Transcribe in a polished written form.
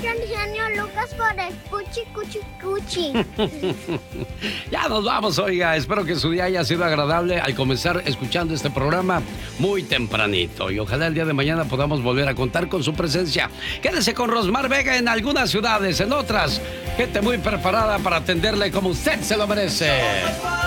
mucho al genio Lucas por el cuchi, cuchi, cuchi. Ya nos vamos, oiga. Espero que su día haya sido agradable al comenzar escuchando este programa muy tempranito. Y ojalá el día de mañana podamos volver a contar con su presencia. Quédese con Rosmar Vega en algunas ciudades, en otras, gente muy preparada para atenderle como usted se lo merece.